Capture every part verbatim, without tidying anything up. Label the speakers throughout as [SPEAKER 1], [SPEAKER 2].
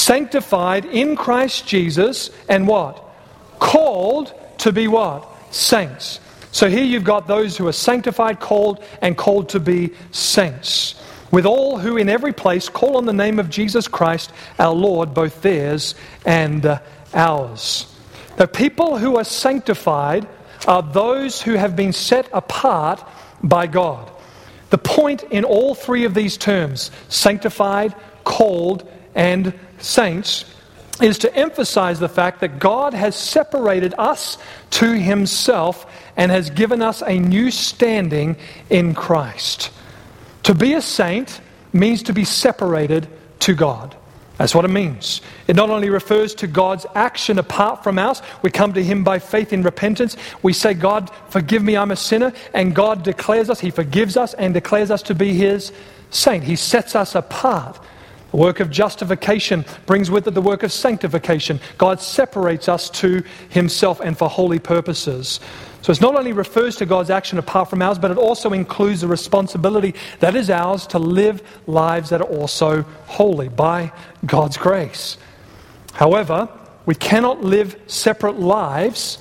[SPEAKER 1] sanctified in Christ Jesus, and what? Called to be what? Saints. So here you've got those who are sanctified, called, and called to be saints. With all who in every place call on the name of Jesus Christ, our Lord, both theirs and uh, ours. The people who are sanctified are those who have been set apart by God. The point in all three of these terms, sanctified, called, and saints, is to emphasize the fact that God has separated us to Himself and has given us a new standing in Christ. To be a saint means to be separated to God. That's what it means. It not only refers to God's action apart from us. We come to Him by faith in repentance. We say, God, forgive me, I'm a sinner. And God declares us, He forgives us and declares us to be His saint. He sets us apart. The work of justification brings with it the work of sanctification. God separates us to Himself and for holy purposes. So it not only refers to God's action apart from ours, but it also includes the responsibility that is ours to live lives that are also holy by God's grace. However, we cannot live separate lives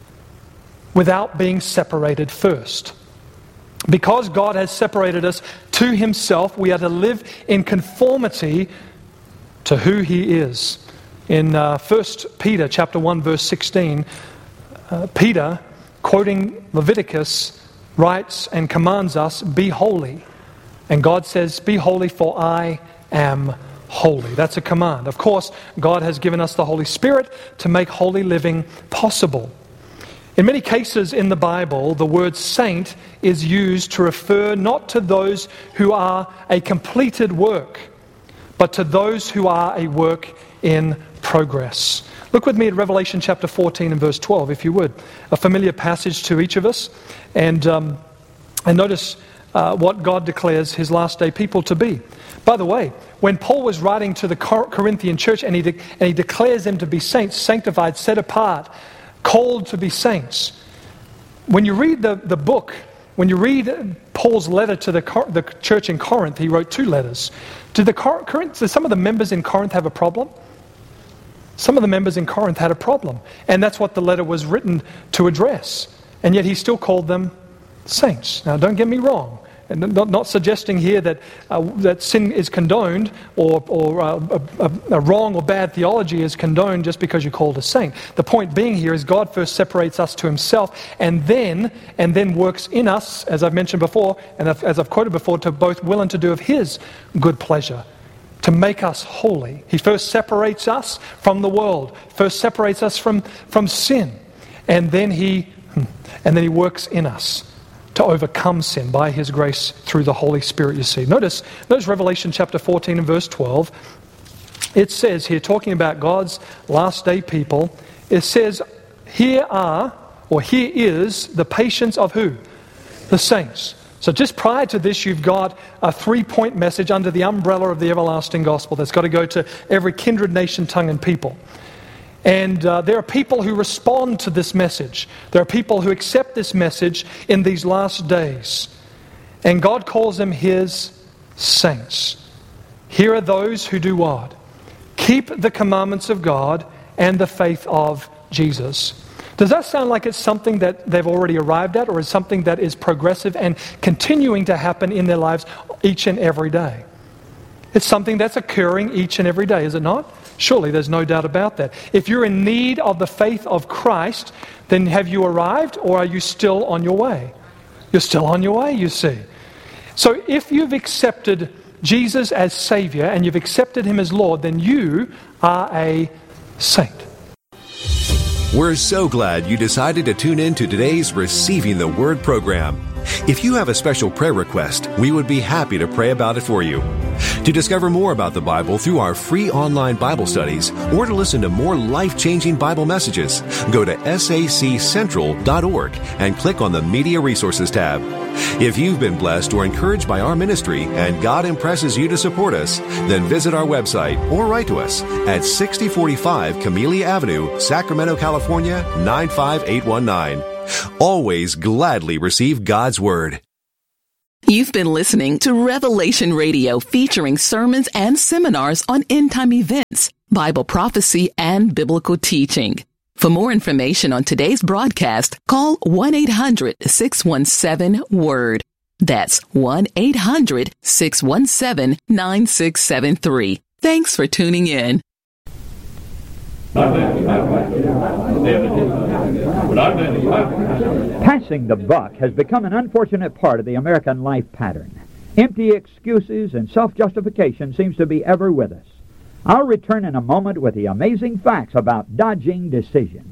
[SPEAKER 1] without being separated first. Because God has separated us to Himself, we are to live in conformity to who He is. In uh, First Peter chapter one, verse sixteen, uh, Peter, quoting Leviticus, writes and commands us, be holy. And God says, be holy for I am holy. That's a command. Of course, God has given us the Holy Spirit to make holy living possible. In many cases in the Bible, the word saint is used to refer not to those who are a completed work, but to those who are a work in progress. Look with me at Revelation chapter fourteen and verse twelve, if you would. A familiar passage to each of us. And, um, and notice uh, what God declares His last day people to be. By the way, when Paul was writing to the Corinthian church and he, de- and he declares them to be saints, sanctified, set apart, called to be saints. When you read the, the book, when you read Paul's letter to the, Cor- the church in Corinth, he wrote two letters. Did, the Cor- Corinth, did some of the members in Corinth have a problem? Some of the members in Corinth had a problem. And that's what the letter was written to address. And yet he still called them saints. Now don't get me wrong. And not, not suggesting here that uh, that sin is condoned or, or uh, a, a, a wrong or bad theology is condoned just because you're called a saint. The point being here is God first separates us to Himself and then and then works in us, as I've mentioned before, and as I've quoted before, to both will and to do of His good pleasure, to make us holy. He first separates us from the world, first separates us from, from sin, and then He and then He works in us to overcome sin by His grace through the Holy Spirit, you see. Notice, notice Revelation chapter fourteen and verse twelve. It says here, talking about God's last day people, it says, here are, or here is, the patience of who? The saints. So just prior to this, you've got a three-point message under the umbrella of the everlasting gospel that's got to go to every kindred, nation, tongue, and people. And uh, there are people who respond to this message. There are people who accept this message in these last days. And God calls them His saints. Here are those who do what? Keep the commandments of God and the faith of Jesus. Does that sound like it's something that they've already arrived at, or is something that is progressive and continuing to happen in their lives each and every day? It's something that's occurring each and every day, is it not? Surely there's no doubt about that. If you're in need of the faith of Christ, then have you arrived, or are you still on your way? You're still on your way, you see. So if you've accepted Jesus as Savior and you've accepted Him as Lord, then you are a saint.
[SPEAKER 2] We're so glad you decided to tune in to today's Receiving the Word program. If you have a special prayer request, we would be happy to pray about it for you. To discover more about the Bible through our free online Bible studies, or to listen to more life-changing Bible messages, go to S A C central dot org and click on the Media Resources tab. If you've been blessed or encouraged by our ministry and God impresses you to support us, then visit our website or write to us at sixty forty-five Camellia Avenue, Sacramento, California, nine five eight one nine. Always gladly receive God's Word.
[SPEAKER 3] You've been listening to Revelation Radio, featuring sermons and seminars on end-time events. Bible prophecy, and biblical teaching. For more information on today's broadcast, call one eight hundred, six one seven, WORD. That's one eight hundred, six one seven, nine six seven three. Thanks for tuning in.
[SPEAKER 4] Passing the buck has become an unfortunate part of the American life pattern. Empty excuses and self-justification seems to be ever with us. I'll return in a moment with the amazing facts about dodging decision.